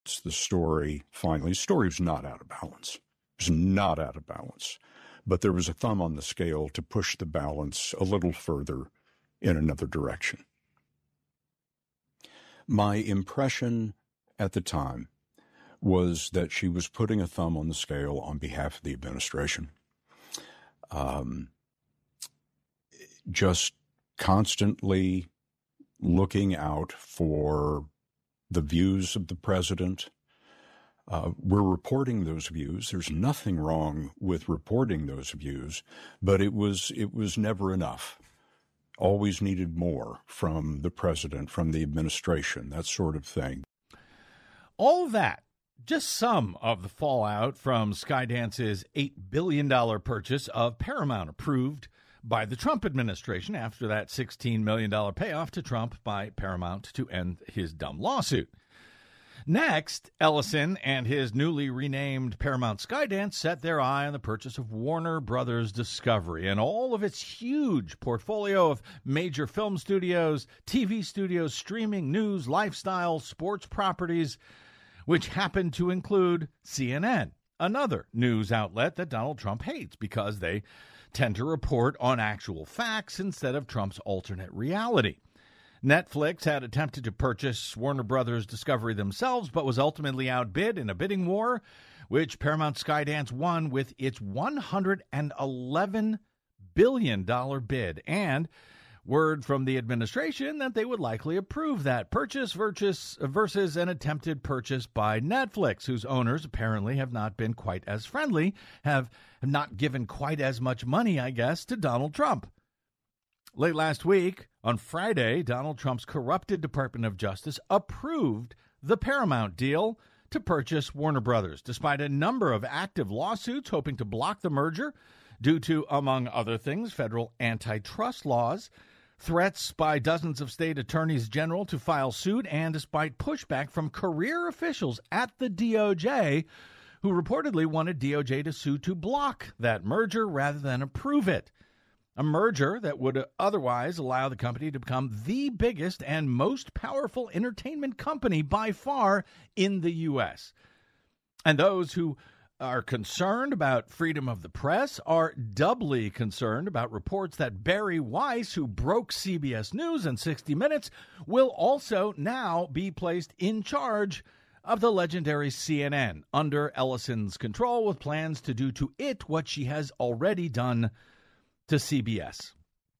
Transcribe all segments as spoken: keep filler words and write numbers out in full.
balanced the story finally. The story was not out of balance. It was not out of balance. But there was a thumb on the scale to push the balance a little further in another direction. My impression at the time was that she was putting a thumb on the scale on behalf of the administration. Um, just constantly looking out for the views of the president. Uh, we're reporting those views. There's nothing wrong with reporting those views, but it was it was never enough. Always needed more from the president, from the administration, that sort of thing. All of that, just some of the fallout from Skydance's eight billion dollars purchase of Paramount, approved by the Trump administration after that sixteen million dollars payoff to Trump by Paramount to end his dumb lawsuit. Next, Ellison and his newly renamed Paramount Skydance set their eye on the purchase of Warner Brothers Discovery and all of its huge portfolio of major film studios, T V studios, streaming, news, lifestyle, sports properties, which happen to include C N N, another news outlet that Donald Trump hates because they tend to report on actual facts instead of Trump's alternate reality. Netflix had attempted to purchase Warner Brothers Discovery themselves, but was ultimately outbid in a bidding war, which Paramount Skydance won with its one hundred eleven billion dollars bid, and word from the administration that they would likely approve that purchase versus, versus an attempted purchase by Netflix, whose owners apparently have not been quite as friendly, have not given quite as much money, I guess, to Donald Trump. Late last week, on Friday, Donald Trump's corrupted Department of Justice approved the Paramount deal to purchase Warner Brothers, despite a number of active lawsuits hoping to block the merger due to, among other things, federal antitrust laws, threats by dozens of state attorneys general to file suit, and despite pushback from career officials at the D O J, who reportedly wanted D O J to sue to block that merger rather than approve it. A merger that would otherwise allow the company to become the biggest and most powerful entertainment company by far in the U S. And those who are concerned about freedom of the press are doubly concerned about reports that Barry Weiss, who broke C B S News and sixty minutes, will also now be placed in charge of the legendary C N N under Ellison's control, with plans to do to it what she has already done to C B S.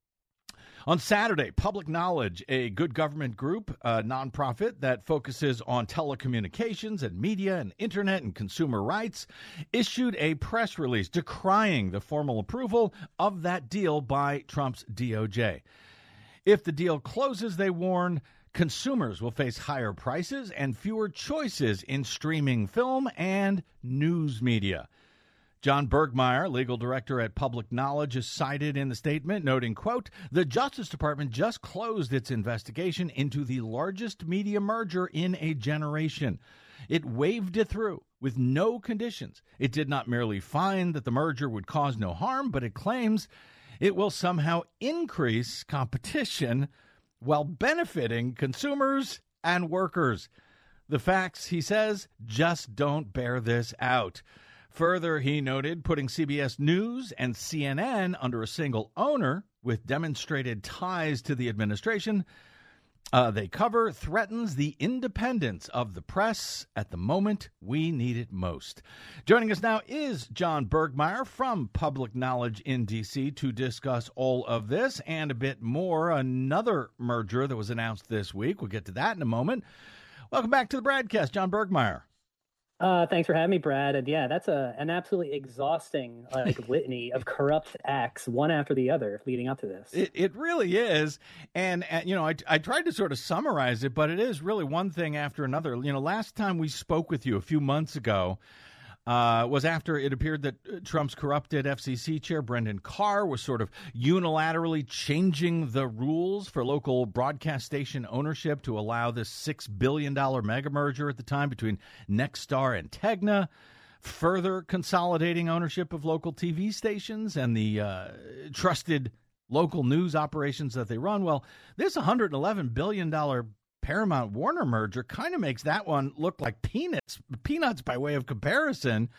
On Saturday, Public Knowledge, a good government group, a nonprofit that focuses on telecommunications and media and internet and consumer rights, issued a press release decrying the formal approval of that deal by Trump's D O J. If the deal closes, they warn, consumers will face higher prices and fewer choices in streaming film and news media. John Bergmeyer, legal director at Public Knowledge, is cited in the statement, noting, quote, "The Justice Department just closed its investigation into the largest media merger in a generation. It waved it through with no conditions. It did not merely find that the merger would cause no harm, but it claims it will somehow increase competition while benefiting consumers and workers. The facts," he says, "just don't bear this out." Further, he noted, putting C B S News and C N N under a single owner with demonstrated ties to the administration uh, they cover threatens the independence of the press at the moment we need it most. Joining us now is John Bergmeyer from Public Knowledge in D C to discuss all of this and a bit more. Another merger that was announced this week. We'll get to that in a moment. Welcome back to the broadcast, John Bergmeyer. Uh, thanks for having me, Brad. And yeah, that's a an absolutely exhausting like litany of corrupt acts, one after the other, leading up to this. It it really is, and, and you know, I I tried to sort of summarize it, but it is really one thing after another. You know, last time we spoke with you a few months ago uh, was after it appeared that Trump's corrupted F C C chair Brendan Carr was sort of unilaterally changing the rules for local broadcast station ownership to allow this six billion dollars mega merger at the time between Nexstar and Tegna, further consolidating ownership of local T V stations and the uh, trusted local news operations that they run. Well, this one hundred eleven billion dollars Paramount Warner merger kind of makes that one look like peanuts, peanuts by way of comparison.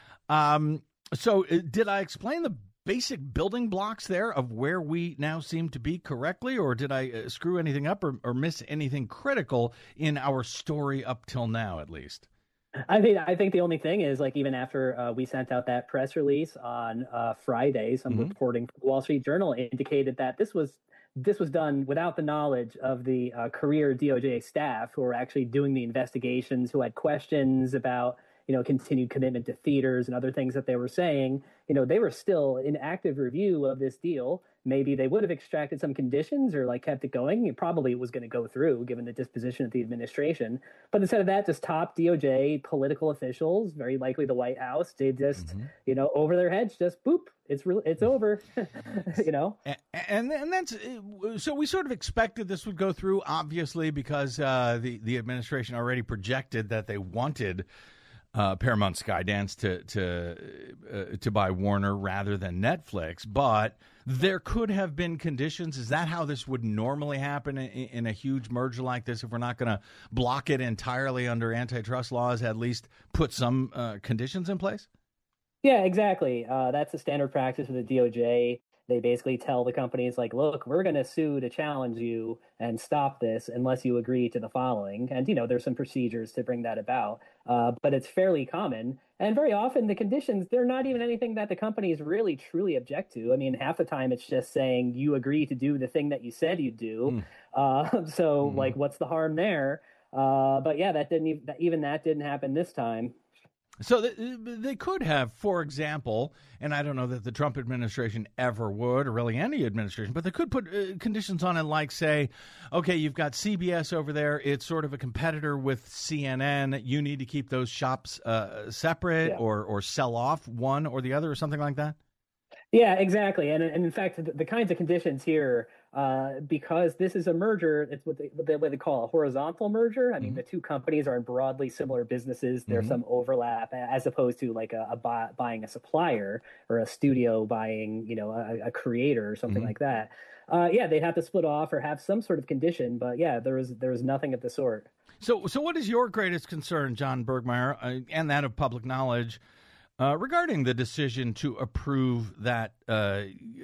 Um, so uh, did I explain the basic building blocks there of where we now seem to be correctly, or did I uh, screw anything up or, or miss anything critical in our story up till now, at least? I think I think the only thing is, like, even after uh, we sent out that press release on uh, Friday, some mm-hmm. reporting from the Wall Street Journal indicated that this was this was done without the knowledge of the uh, career D O J staff who were actually doing the investigations, who had questions about, you know, continued commitment to theaters and other things that they were saying. You know, they were still in active review of this deal. Maybe they would have extracted some conditions or like kept it going. It probably was going to go through given the disposition of the administration. But instead of that, just top D O J political officials, very likely the White House, they just, mm-hmm. you know, over their heads, just boop, it's re- it's over, you know. And, and and that's so we sort of expected this would go through, obviously, because uh, the the administration already projected that they wanted Uh, Paramount Skydance to to uh, to buy Warner rather than Netflix, but there could have been conditions. Is that how this would normally happen in, in a huge merger like this? If we're not going to block it entirely under antitrust laws, at least put some uh, conditions in place? Yeah, exactly. Uh, that's the standard practice of the D O J. They basically tell the companies, like, look, we're going to sue to challenge you and stop this unless you agree to the following. And, you know, there's some procedures to bring that about. Uh, but it's fairly common. And very often the conditions, they're not even anything that the companies really truly object to. I mean, half the time it's just saying you agree to do the thing that you said you'd do. Mm. Uh, so, mm. like, what's the harm there? Uh, but, yeah, that didn't even, even that didn't happen this time. So they could have, for example, and I don't know that the Trump administration ever would, or really any administration, but they could put uh, conditions on it like, say, okay, you've got C B S over there. It's sort of a competitor with C N N. You need to keep those shops uh, separate yeah. or, or sell off one or the other or something like that. Yeah, exactly. And, and in fact, the, the kinds of conditions here, uh, because this is a merger, it's what they, what they, what they call a horizontal merger. I mean, mm-hmm. the two companies are in broadly similar businesses. There's mm-hmm. some overlap as opposed to like a, a buy, buying a supplier or a studio buying, you know, a, a creator or something mm-hmm. like that. Uh, yeah, they'd have to split off or have some sort of condition. But yeah, there was there was nothing of the sort. So, so what is your greatest concern, John Burgmeier, uh, and that of public knowledge, Uh, regarding the decision to approve that uh,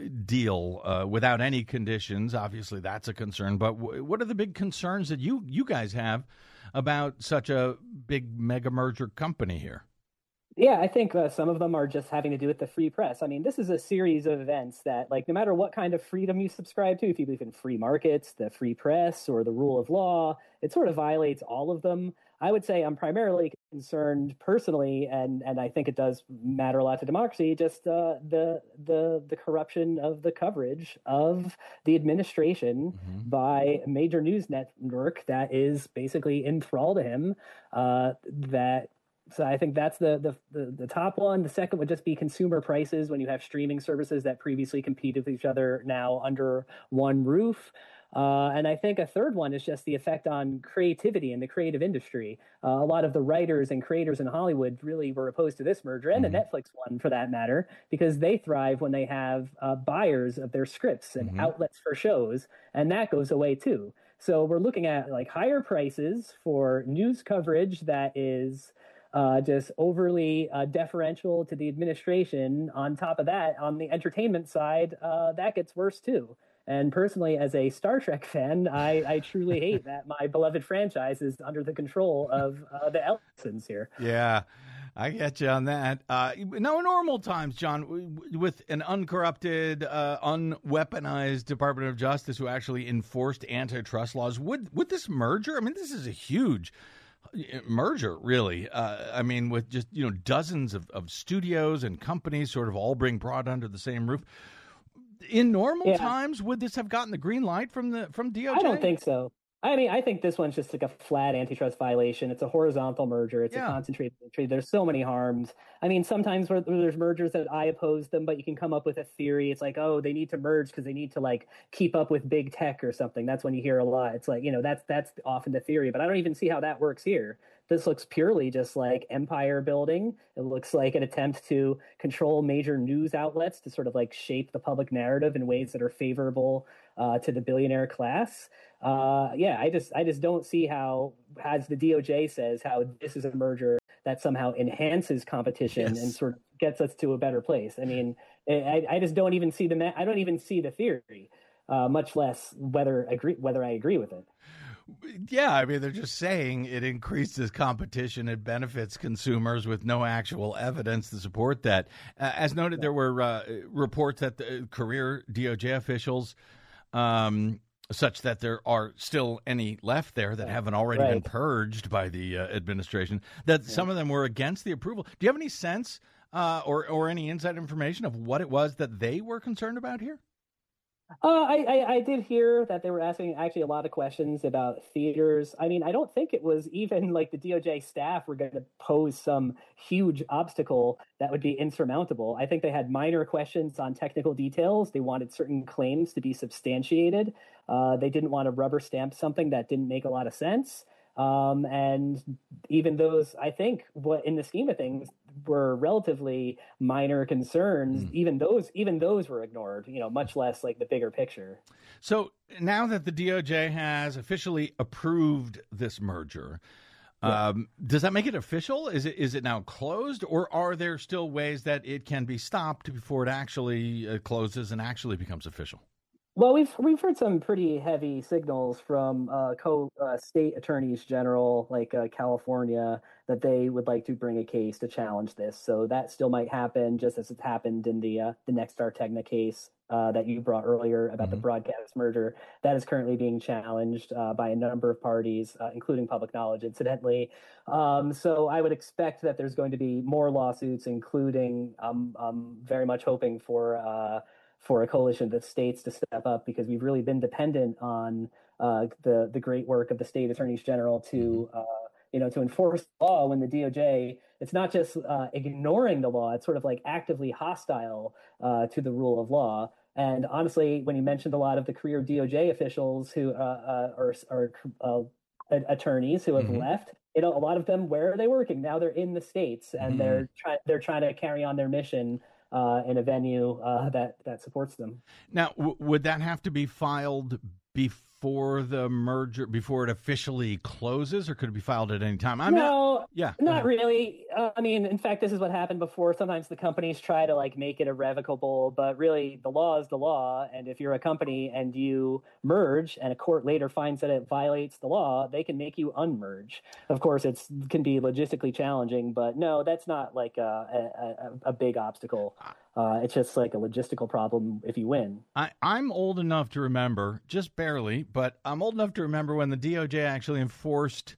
deal uh, without any conditions? Obviously, that's a concern. But w- what are the big concerns that you you guys have about such a big mega merger company here? Yeah, I think uh, some of them are just having to do with the free press. I mean, this is a series of events that, like, no matter what kind of freedom you subscribe to, if you believe in free markets, the free press, or the rule of law, it sort of violates all of them. I would say I'm primarily concerned personally, and, and I think it does matter a lot to democracy, just uh, the the the corruption of the coverage of the administration mm-hmm. by a major news network that is basically in thrall to him. Uh, that so I think that's the, the the the top one. The second would just be consumer prices when you have streaming services that previously competed with each other now under one roof. Uh, and I think a third one is just the effect on creativity in the creative industry. Uh, a lot of the writers and creators in Hollywood really were opposed to this merger, and mm-hmm. the Netflix one for that matter, because they thrive when they have uh, buyers of their scripts and mm-hmm. outlets for shows, and that goes away too. So we're looking at like higher prices for news coverage that is uh, just overly uh, deferential to the administration. On top of that, on the entertainment side, uh, that gets worse too. And personally, as a Star Trek fan, I, I truly hate that my beloved franchise is under the control of uh, the Ellisons here. Yeah, I get you on that. Uh, now, in normal times, John, with an uncorrupted, uh, unweaponized Department of Justice who actually enforced antitrust laws, would would this merger? I mean, this is a huge merger, really. Uh, I mean, with just, you know, dozens of, of studios and companies sort of all being brought under the same roof. In normal yeah. times, would this have gotten the green light from the from D O J? I don't think so. I mean, I think this one's just like a flat antitrust violation. It's a horizontal merger. It's yeah. a concentrated trade. There's so many harms. I mean, sometimes where there's mergers that I oppose them, but you can come up with a theory. It's like, oh, they need to merge because they need to like keep up with big tech or something. That's when you hear a lot. It's like, you know, that's that's often the theory, but I don't even see how that works here. This looks purely just like empire building. It looks like an attempt to control major news outlets to sort of like shape the public narrative in ways that are favorable uh, to the billionaire class. Uh, yeah, I just I just don't see how, as the D O J says, how this is a merger that somehow enhances competition Yes. and sort of gets us to a better place. I mean, I, I just don't even see the I don't even see the theory, uh, much less whether agree whether I agree with it. Yeah, I mean, they're just saying it increases competition. It benefits consumers with no actual evidence to support that. Uh, as noted, there were uh, reports that the career D O J officials, um, such that there are still any left there that haven't already Right. been purged by the uh, administration, that Yeah. some of them were against the approval. Do you have any sense uh, or, or any inside information of what it was that they were concerned about here? Uh, I, I, I did hear that they were asking actually a lot of questions about theaters. I mean, I don't think it was even like the D O J staff were going to pose some huge obstacle that would be insurmountable. I think they had minor questions on technical details. They wanted certain claims to be substantiated. Uh, they didn't want to rubber stamp something that didn't make a lot of sense. Um, and even those, I think, what in the scheme of things were relatively minor concerns. Mm. Even those, even those were ignored. You know, much less like the bigger picture. So now that the D O J has officially approved this merger, Yeah. um, does that make it official? Is it is it now closed, or are there still ways that it can be stopped before it actually uh, closes and actually becomes official? Well, we've we've heard some pretty heavy signals from uh, co uh, state attorneys general, like uh, California, that they would like to bring a case to challenge this. So that still might happen, just as it happened in the uh, the Nexstar Tegna case uh, that you brought earlier about Mhm. the broadcast merger. That is currently being challenged uh, by a number of parties, uh, including Public Knowledge, incidentally. Um, so I would expect that there's going to be more lawsuits, including um, um, very much hoping for. Uh, for a coalition of states to step up, because we've really been dependent on uh, the the great work of the state attorneys general to uh, you know to enforce the law. When the D O J, it's not just uh, ignoring the law; it's sort of like actively hostile uh, to the rule of law. And honestly, when you mentioned a lot of the career D O J officials who uh, uh, are, are uh, attorneys who have Mhm. left, you know, a lot of them, where are they working now? They're in the states, and Mhm. they're trying they're trying to carry on their mission uh, in a venue uh, that that supports them. Now, w- would that have to be filed before the merger, before it officially closes, or could it be filed at any time? I mean, No, yeah, go not ahead. really. Uh, I mean, in fact, this is what happened before. Sometimes the companies try to like make it irrevocable, but really the law is the law. And if you're a company and you merge and a court later finds that it violates the law, they can make you unmerge. Of course, it's can be logistically challenging, but no, that's not like a, a, a, a big obstacle. Uh, it's just like a logistical problem if you win. I, I'm old enough to remember, just barely, but I'm old enough to remember when the D O J actually enforced,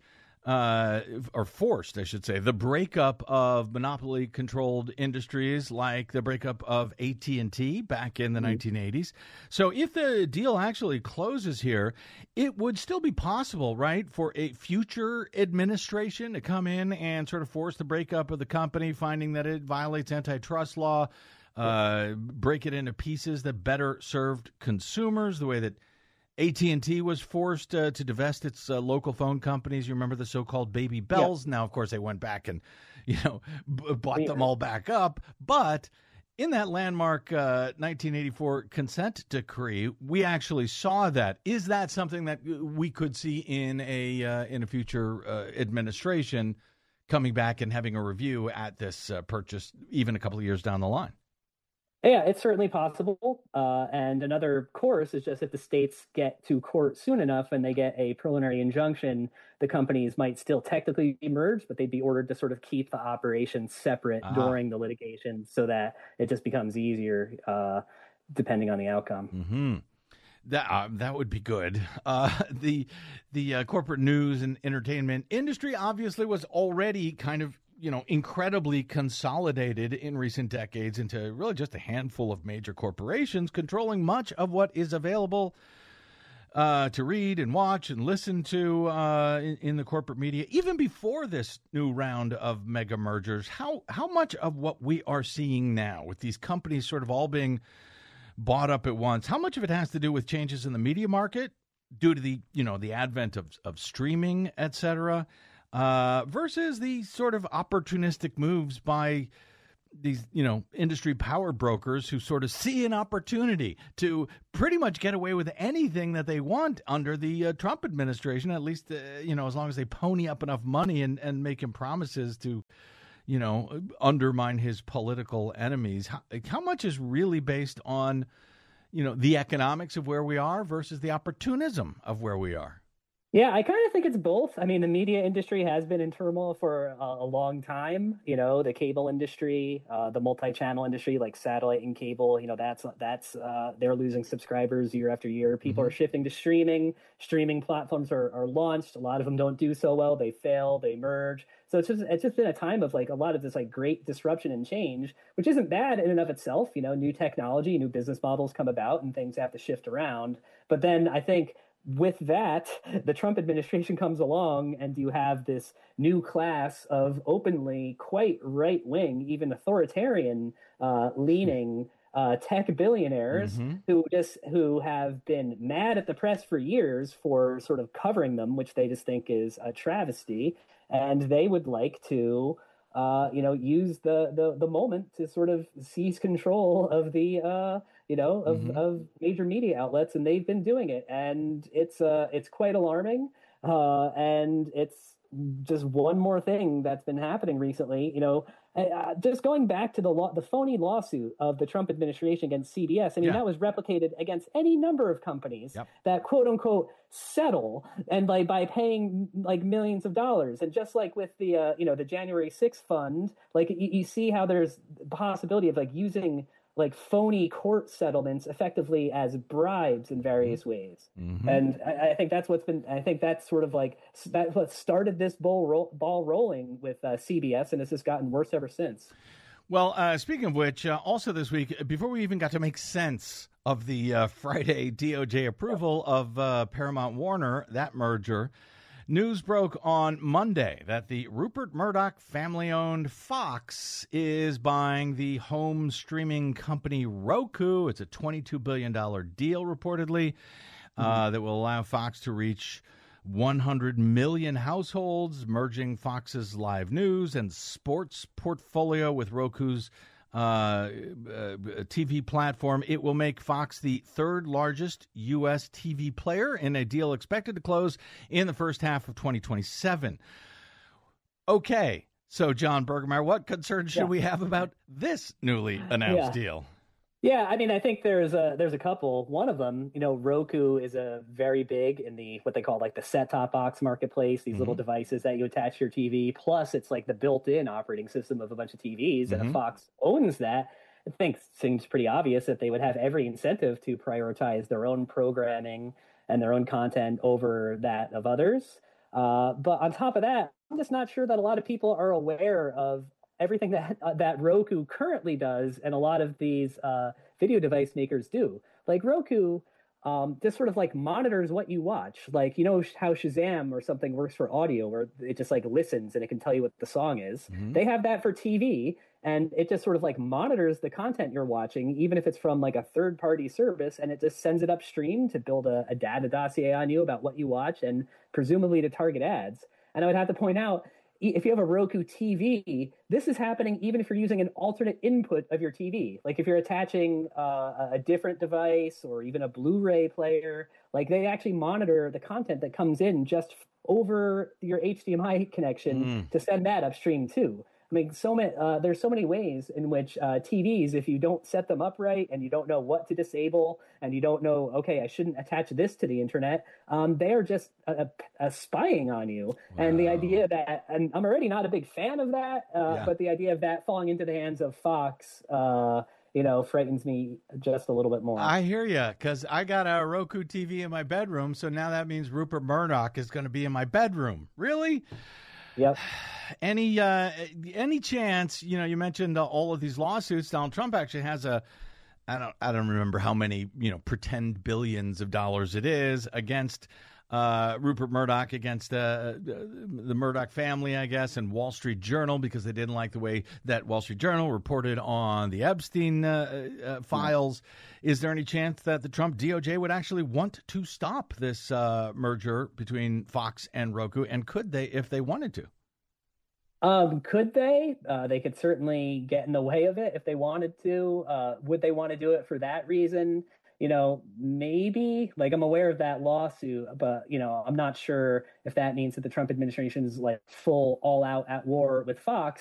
uh, or forced, I should say, the breakup of monopoly-controlled industries, like the breakup of A T and T back in the Mhm. nineteen eighties. So if the deal actually closes here, it would still be possible, right, for a future administration to come in and sort of force the breakup of the company, finding that it violates antitrust law, uh, break it into pieces that better served consumers, the way that A T and T was forced uh, to divest its uh, local phone companies. You remember the so-called baby bells? Now, of course, they went back and, you know, b- bought them all back up. But in that landmark uh, nineteen eighty-four consent decree, we actually saw that. Is that something that we could see in a uh, in a future uh, administration, coming back and having a review at this uh, purchase, even a couple of years down the line? Yeah, it's certainly possible. Uh, and another course is just if the states get to court soon enough and they get a preliminary injunction, the companies might still technically be merged, but they'd be ordered to sort of keep the operations separate Ah. during the litigation so that it just becomes easier uh, depending on the outcome. Mm-hmm. That uh, that would be good. Uh, the the uh, corporate news and entertainment industry obviously was already kind of, you know, incredibly consolidated in recent decades into really just a handful of major corporations controlling much of what is available uh, to read and watch and listen to uh, in, in the corporate media. Even before this new round of mega mergers, how how much of what we are seeing now with these companies sort of all being bought up at once, how much of it has to do with changes in the media market due to the, you know, the advent of, of streaming, et cetera? uh, versus the sort of opportunistic moves by these, you know, industry power brokers who sort of see an opportunity to pretty much get away with anything that they want under the uh, Trump administration, at least, uh, you know, as long as they pony up enough money and, and make him promises to, you know, undermine his political enemies. How, how much is really based on, you know, the economics of where we are versus the opportunism of where we are? Yeah, I kind of think it's both. I mean, the media industry has been in turmoil for a, a long time. You know, the cable industry, uh, the multi-channel industry, like satellite and cable. You know, that's that's uh, they're losing subscribers year after year. People mm-hmm. are shifting to streaming. Streaming platforms are, are launched. A lot of them don't do so well. They fail. They merge. So it's just it's just been a time of like a lot of this like great disruption and change, which isn't bad in and of itself. You know, new technology, new business models come about, and things have to shift around. But then I think, with that, the Trump administration comes along and you have this new class of openly quite right-wing, even authoritarian uh, leaning uh, tech billionaires mm-hmm. who just who have been mad at the press for years for sort of covering them, which they just think is a travesty. And they would like to uh, you know, use the, the, the moment to sort of seize control of the, uh, you know, of, mm-hmm. of major media outlets. And they've been doing it. And it's uh, it's quite alarming. Uh, and it's just one more thing that's been happening recently. You know, uh, just going back to the law, the phony lawsuit of the Trump administration against C B S. I mean, yeah. that was replicated against any number of companies yep. that quote unquote settle and by by paying like millions of dollars. And just like with the uh, you know the January sixth fund, like you, you see how there's the possibility of like using like phony court settlements effectively as bribes in various ways. Mm-hmm. And I, I think that's what's been, I think that's sort of like, that's what started this ball, ro- ball rolling with uh, C B S, and it's just gotten worse ever since. Well, uh, speaking of which, uh, also this week, before we even got to make sense of the uh, Friday D O J approval of uh, Paramount Warner, that merger, news broke on Monday that the Rupert Murdoch family-owned Fox is buying the home streaming company Roku. It's a twenty-two billion dollars deal, reportedly, mm-hmm. uh, that will allow Fox to reach one hundred million households, merging Fox's live news and sports portfolio with Roku's Uh, uh, T V platform. It will make Fox the third largest U S T V player in a deal expected to close in the first half of twenty twenty-seven. Okay, so John Bergermeyer, what concerns should yeah. we have about this newly announced yeah. deal? Yeah, I mean, I think there's a there's a couple. One of them, you know, Roku is a very big in the what they call like the set-top box marketplace. These mm-hmm. little devices that you attach to your T V. Plus, it's like the built-in operating system of a bunch of T Vs, mm-hmm. and if Fox owns that, I think it seems pretty obvious that they would have every incentive to prioritize their own programming and their own content over that of others. Uh, but on top of that, I'm just not sure that a lot of people are aware of everything that uh, that Roku currently does, and a lot of these uh, video device makers do. Like Roku, um, just sort of like monitors what you watch. Like, you know how Shazam or something works for audio, where it just like listens and it can tell you what the song is. Mm-hmm. They have that for T V, and it just sort of like monitors the content you're watching, even if it's from like a third-party service, and it just sends it upstream to build a, a data dossier on you about what you watch, and presumably to target ads. And I would have to point out, if you have a Roku T V, this is happening even if you're using an alternate input of your T V. Like if you're attaching uh, a different device or even a Blu-ray player, like they actually monitor the content that comes in just over your H D M I connection mm. to send that upstream too. I mean, so many, uh, there's so many ways in which uh, T Vs, if you don't set them up right and you don't know what to disable and you don't know, okay, I shouldn't attach this to the internet, um, they are just uh, uh, spying on you. Wow. And the idea that, and I'm already not a big fan of that, uh, yeah. but the idea of that falling into the hands of Fox, uh, you know, frightens me just a little bit more. I hear you, because I got a Roku T V in my bedroom, so now that means Rupert Murdoch is going to be in my bedroom. Really? Yep. Any uh, any chance? You know, you mentioned uh, all of these lawsuits. Donald Trump actually has a, I don't I don't remember how many, you know, pretend billions of dollars it is against uh, Rupert Murdoch against uh, the Murdoch family, I guess, and Wall Street Journal because they didn't like the way that Wall Street Journal reported on the Epstein uh, uh, files. Yeah. Is there any chance that the Trump D O J would actually want to stop this uh, merger between Fox and Roku? And could they if they wanted to? Um, could they? Uh, they could certainly get in the way of it if they wanted to. Uh, would they want to do it for that reason? You know, maybe. Like, I'm aware of that lawsuit, but, you know, I'm not sure if that means that the Trump administration is like full all out at war with Fox,